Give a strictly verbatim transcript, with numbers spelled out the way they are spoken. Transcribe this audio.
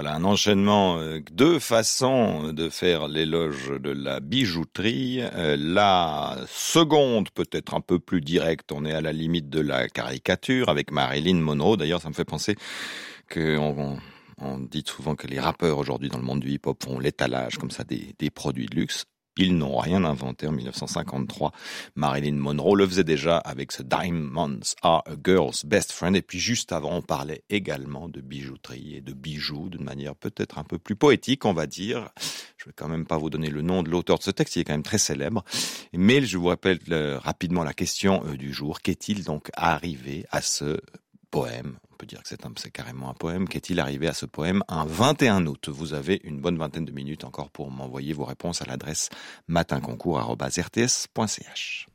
voilà, un enchaînement, euh, deux façons de faire l'éloge de la bijouterie. Euh, la seconde, peut-être un peu plus directe, on est à la limite de la caricature avec Marilyn Monroe. D'ailleurs, ça me fait penser que on, on dit souvent que les rappeurs aujourd'hui dans le monde du hip-hop font l'étalage comme ça des, des produits de luxe. Ils n'ont rien inventé en dix-neuf cent cinquante-trois. Marilyn Monroe le faisait déjà avec ce Diamonds are a girl's best friend. Et puis juste avant, on parlait également de bijouterie et de bijoux d'une manière peut-être un peu plus poétique, on va dire. Je vais quand même pas vous donner le nom de l'auteur de ce texte, il est quand même très célèbre. Mais je vous rappelle euh, rapidement la question euh, du jour. Qu'est-il donc arrivé à ce poème? On peut dire que c'est, un, c'est carrément un poème. Qu'est-il arrivé à ce poème un vingt et un août? Vous avez une bonne vingtaine de minutes encore pour m'envoyer vos réponses à l'adresse matinconcours arobase r t s point c h.